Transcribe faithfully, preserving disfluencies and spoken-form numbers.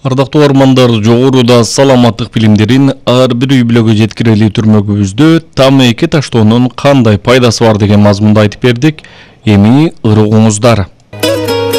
Ардактуу армандар, жогоруда саламаттык билимдерин ар бир үй бүлөгө жеткирели түрмөгүбүздө тамеки таштоонун кандай пайдасы бар деген мазмунда айтып бердик. Эми ырыгыңыздар.